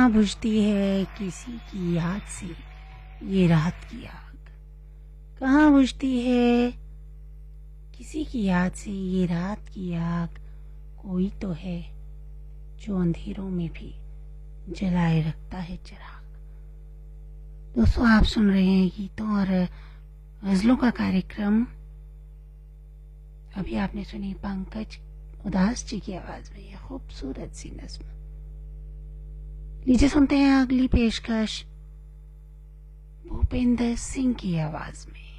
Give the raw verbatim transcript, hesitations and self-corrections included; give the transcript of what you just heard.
कहाँ बुझती है किसी की याद से ये रात की आग, कहाँ बुझती है किसी की याद से ये रात की आग। कोई तो है जो अंधेरों में भी जलाए रखता है चिराग। दोस्तों, आप सुन रहे हैं गीतों और गजलों का कार्यक्रम। अभी आपने सुनी पंकज उदास जी की आवाज में ये खूबसूरत सी नज्म। लीजिए सुनते हैं अगली पेशकश भूपेंद्र सिंह की आवाज में।